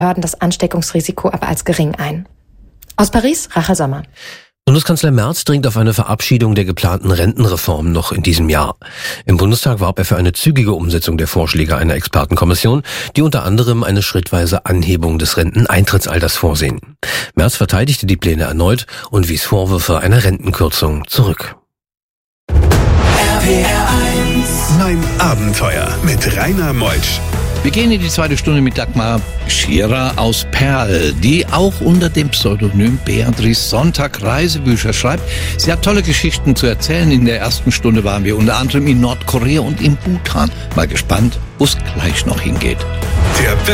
Behörden das Ansteckungsrisiko aber als gering ein. Aus Paris, Rachel Sommer. Bundeskanzler Merz dringt auf eine Verabschiedung der geplanten Rentenreform noch in diesem Jahr. Im Bundestag warb er für eine zügige Umsetzung der Vorschläge einer Expertenkommission, die unter anderem eine schrittweise Anhebung des Renteneintrittsalters vorsehen. Merz verteidigte die Pläne erneut und wies Vorwürfe einer Rentenkürzung zurück. Mein Abenteuer mit Rainer Meutsch. Wir gehen in die zweite Stunde mit Dagmar Scherer aus Perl, die auch unter dem Pseudonym Beatrice Sonntag Reisebücher schreibt. Sie hat tolle Geschichten zu erzählen. In der ersten Stunde waren wir unter anderem in Nordkorea und in Bhutan. Mal gespannt, wo es gleich noch hingeht.